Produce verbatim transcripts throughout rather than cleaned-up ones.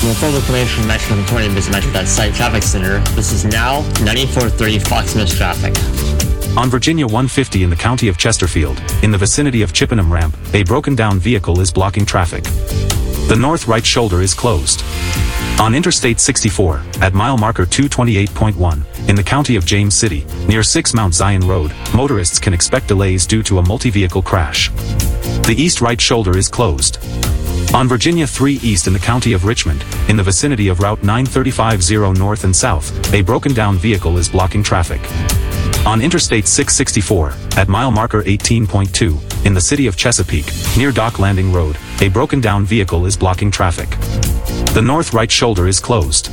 For full information on Metro twenty, visit Metro dot site Traffic Center. This is now ninety-four thirty Fox News traffic. On Virginia one fifty in the county of Chesterfield, in the vicinity of Chippenham Ramp, a broken-down vehicle is blocking traffic. The north right shoulder is closed. On Interstate sixty-four, at mile marker two twenty-eight point one, in the county of James City, near six Mount Zion Road, motorists can expect delays due to a multi-vehicle crash. The east right shoulder is closed. On Virginia three East in the county of Richmond, in the vicinity of Route nine thirty-five zero north and south, a broken-down vehicle is blocking traffic. On Interstate six sixty-four, at mile marker eighteen point two, in the city of Chesapeake, near Dock Landing Road, a broken-down vehicle is blocking traffic. The north right shoulder is closed.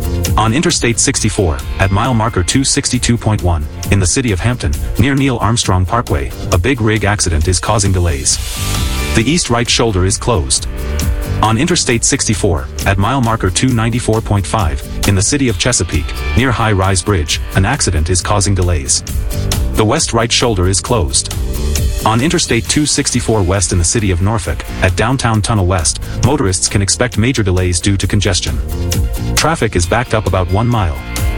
On Interstate sixty-four, at mile marker two sixty-two point one, in the city of Hampton, near Neil Armstrong Parkway, a big rig accident is causing delays. The east right shoulder is closed. On Interstate sixty-four, at mile marker two ninety-four point five, in the city of Chesapeake, near High Rise Bridge, an accident is causing delays. The west right shoulder is closed. On Interstate two sixty-four West in the city of Norfolk, at Downtown Tunnel West, motorists can expect major delays due to congestion. Traffic is backed up about one mile.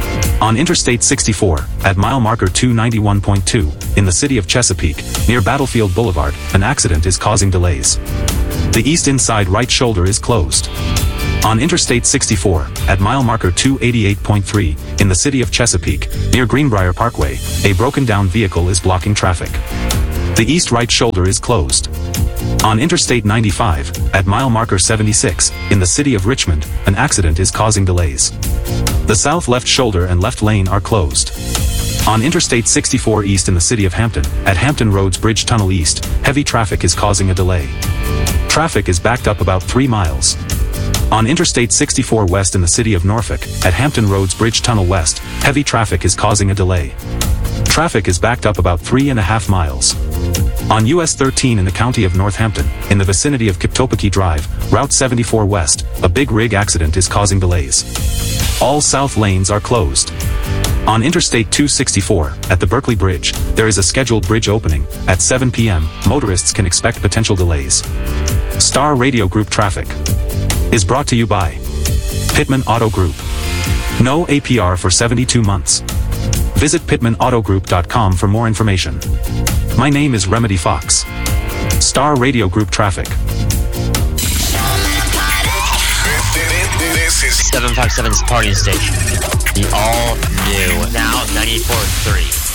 On Interstate sixty-four, at mile marker two ninety-one point two, in the city of Chesapeake, near Battlefield Boulevard, an accident is causing delays. The east inside right shoulder is closed. On Interstate sixty-four, at mile marker two eighty-eight point three, in the city of Chesapeake, near Greenbrier Parkway, a broken-down vehicle is blocking traffic. The east right shoulder is closed. On Interstate ninety-five, at mile marker seventy-six, in the city of Richmond, an accident is causing delays. The south left shoulder and left lane are closed. On Interstate sixty-four East in the city of Hampton, at Hampton Roads Bridge Tunnel East, heavy traffic is causing a delay. Traffic is backed up about three miles. On Interstate sixty-four West in the city of Norfolk, at Hampton Roads Bridge Tunnel West, heavy traffic is causing a delay. Traffic is backed up about three and a half miles. On U S thirteen in the county of Northampton, in the vicinity of Kiptopaki Drive, Route seventy-four West, a big rig accident is causing delays. All south lanes are closed. On Interstate two sixty-four, at the Berkeley Bridge, there is a scheduled bridge opening. At seven p m, motorists can expect potential delays. Star Radio Group Traffic is brought to you by Pittman Auto Group. No A P R for seventy-two months. Visit pittman auto group dot com for more information. My name is Remedy Fox. Star Radio Group Traffic. This is seven five seven's Party Station. The all new, now ninety-four point three.